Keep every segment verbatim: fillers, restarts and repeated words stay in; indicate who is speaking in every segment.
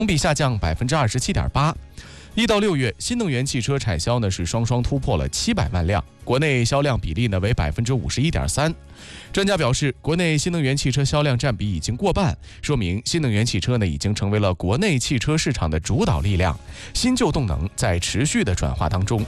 Speaker 1: 同比下降百分之二十七点八。一到六月，新能源汽车产销呢是双双突破了七百万辆，国内销量比例呢为百分之五十一点三。专家表示，国内新能源汽车销量占比已经过半，说明新能源汽车呢已经成为了国内汽车市场的主导力量，新旧动能在持续的转化当中。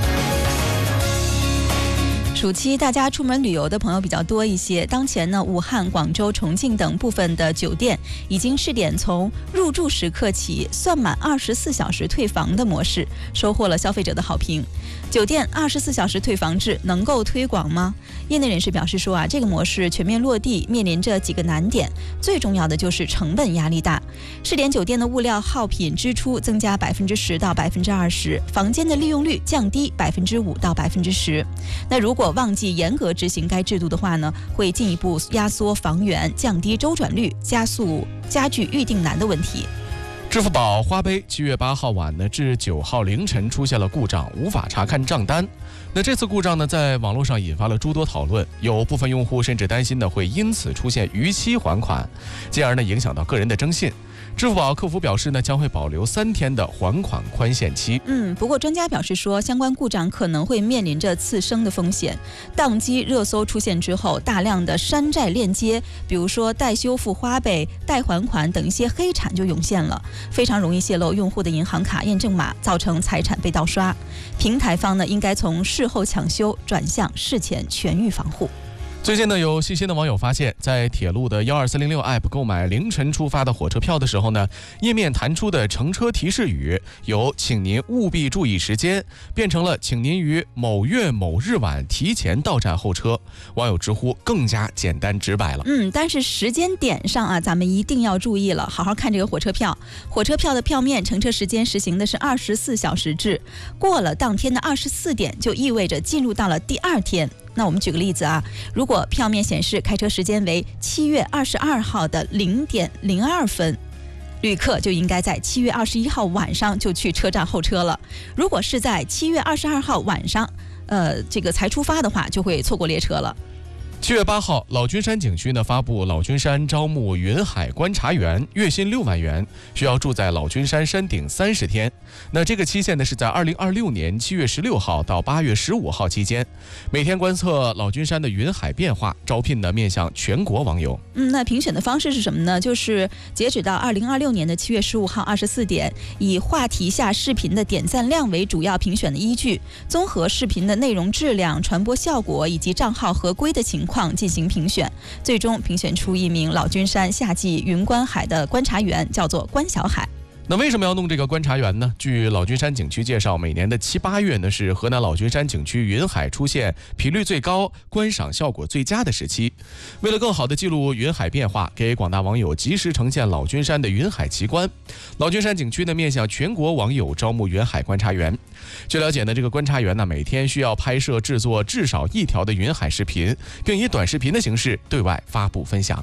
Speaker 2: 暑期大家出门旅游的朋友比较多一些，当前呢，武汉、广州、重庆等部分的酒店已经试点从入住时刻起算满二十四小时退房的模式，收获了消费者的好评。酒店二十四小时退房制能够推广吗？业内人士表示说啊，这个模式全面落地面临着几个难点，最重要的就是成本压力大。试点酒店的物料耗品支出增加百分之十到百分之二十，房间的利用率降低百分之五到百分之十。那如果忘记严格执行该制度的话呢，会进一步压缩房源，降低周转率，加速加剧预订难的问题。
Speaker 1: 支付宝花呗七月八号晚呢至九号凌晨出现了故障，无法查看账单。那这次故障呢，在网络上引发了诸多讨论，有部分用户甚至担心呢会因此出现逾期还款，进而呢影响到个人的征信。支付宝客服表示呢，将会保留三天的还款宽限期。
Speaker 2: 嗯，不过专家表示说，相关故障可能会面临着次生的风险。宕机热搜出现之后，大量的山寨链接，比如说待修复花呗、待还款等一些黑产就涌现了，非常容易泄露用户的银行卡验证码，造成财产被盗刷。平台方呢，应该从事后抢修转向事前全域防护。
Speaker 1: 最近呢，有细心的网友发现，在铁路的一二四零六 App 购买凌晨出发的火车票的时候呢，页面弹出的乘车提示语由请您务必注意时间变成了请您于某月某日晚提前到站候车。网友直呼更加简单直白了。
Speaker 2: 嗯，但是时间点上啊，咱们一定要注意了，好好看这个火车票。火车票的票面乘车时间实行的是二十四小时制，过了当天的二十四点，就意味着进入到了第二天。那我们举个例子啊，如果票面显示开车时间为七月二十二号的零点零二分，旅客就应该在七月二十一号晚上就去车站候车了。如果是在七月二十二号晚上，呃，这个才出发的话，就会错过列车了。
Speaker 1: 七月八号，老君山景区呢发布老君山招募云海观察员，月薪六万元，需要住在老君山山顶三十天。那这个期限呢是在二零二六年七月十六号到八月十五号期间，每天观测老君山的云海变化。招聘呢面向全国网友。
Speaker 2: 嗯，那评选的方式是什么呢？就是截止到二零二六年的七月十五号二十四点，以话题下视频的点赞量为主要评选的依据，综合视频的内容质量、传播效果以及账号合规的情况。况进行评选，最终评选出一名老君山夏季云观海的观察员，叫做关小海。
Speaker 1: 那为什么要弄这个观察员呢？据老君山景区介绍，每年的七八月呢是河南老君山景区云海出现频率最高、观赏效果最佳的时期。为了更好的记录云海变化，给广大网友及时呈现老君山的云海奇观，老君山景区呢面向全国网友招募云海观察员。据了解呢，这个观察员呢每天需要拍摄制作至少一条的云海视频，并以短视频的形式对外发布分享。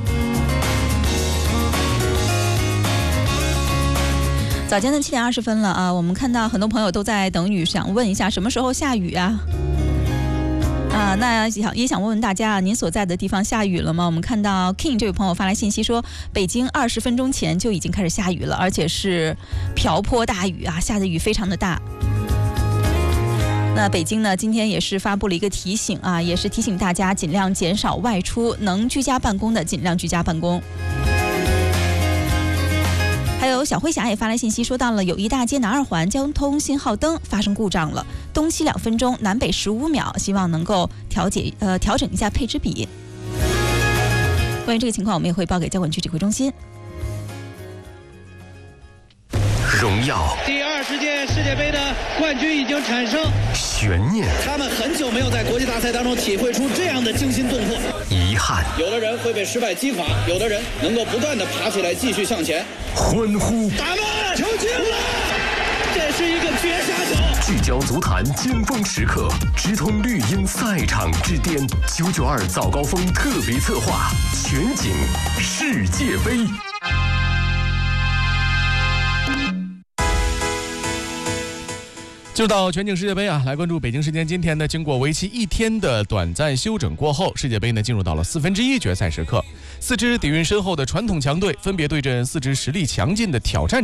Speaker 2: 早间的七点二十分了啊，我们看到很多朋友都在等雨，想问一下什么时候下雨啊？啊，那想也想问问大家啊，您所在的地方下雨了吗？我们看到 King 这位朋友发来信息说，北京二十分钟前就已经开始下雨了，而且是瓢泼大雨啊，下的雨非常的大。那北京呢，今天也是发布了一个提醒啊，也是提醒大家尽量减少外出，能居家办公的尽量居家办公。还有小灰侠也发来信息，说到了友谊大街南二环交通信号灯发生故障了，东西两分钟，南北十五秒，希望能够调节呃调整一下配置比。关于这个情况，我们也会报给交管局指挥中心。
Speaker 3: 荣耀，
Speaker 4: 第二十届世界杯的冠军已经产生，
Speaker 3: 悬念，
Speaker 4: 他们很久没有在国际大赛当中体会出这样的惊心动魄。
Speaker 3: 遗憾，
Speaker 4: 有的人会被失败击垮，有的人能够不断的爬起来继续向前。
Speaker 3: 欢呼，
Speaker 4: 打门，球进了，这是一个绝杀球。
Speaker 3: 聚焦足坛尖峰时刻，直通绿茵赛场之巅。九九二早高峰特别策划，全景世界杯。
Speaker 1: 进入到全景世界杯啊，来关注北京时间今天呢，经过为期一天的短暂休整过后，世界杯呢进入到了四分之一决赛时刻。四支底蕴深厚的传统强队分别对阵四支实力强劲的挑战